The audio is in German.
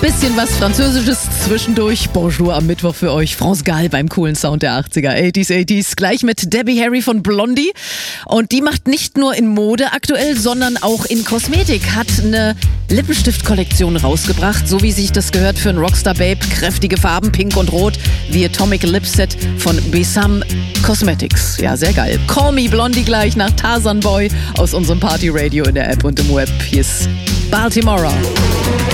Bisschen was Französisches zwischendurch. Bonjour am Mittwoch für euch. France Gall beim coolen Sound der 80er. 80s. Gleich mit Debbie Harry von Blondie. Und die macht nicht nur in Mode aktuell, sondern auch in Kosmetik. Hat eine Lippenstift-Kollektion rausgebracht, so wie sich das gehört für ein Rockstar-Babe. Kräftige Farben, pink und rot, wie Atomic Lipset von Besam Cosmetics. Ja, sehr geil. Call me Blondie gleich nach Tarzan Boy aus unserem Party-Radio in der App und im Web. Hier ist Baltimore.